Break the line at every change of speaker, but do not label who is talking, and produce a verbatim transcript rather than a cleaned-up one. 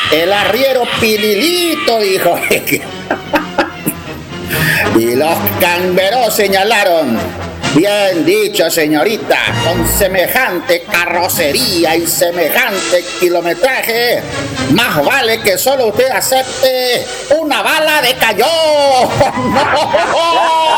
El arriero Pililito dijo. Y los camberos señalaron: bien dicho, señorita, con semejante carrocería y semejante kilometraje, más vale que solo usted acepte una bala de cañón.